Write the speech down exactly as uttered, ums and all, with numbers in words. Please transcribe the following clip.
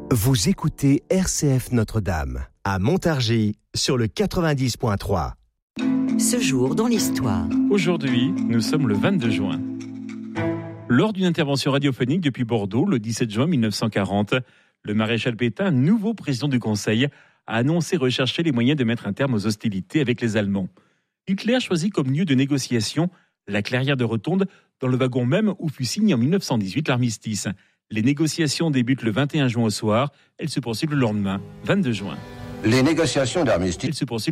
Vous écoutez R C F Notre-Dame, à Montargis, sur le quatre-vingt-dix point trois. Ce jour dans l'histoire. Aujourd'hui, nous sommes le vingt-deux juin. Lors d'une intervention radiophonique depuis Bordeaux, le dix-sept juin mille neuf cent quarante, le maréchal Pétain, nouveau président du Conseil, a annoncé rechercher les moyens de mettre un terme aux hostilités avec les Allemands. Hitler choisit comme lieu de négociation la clairière de Rotonde, dans le wagon même où fut signé en mille neuf cent dix-huit l'armistice. Les négociations débutent le vingt et un juin au soir. Elles se poursuivent le lendemain, vingt-deux juin. Les négociations d'armistice Elles se poursuivent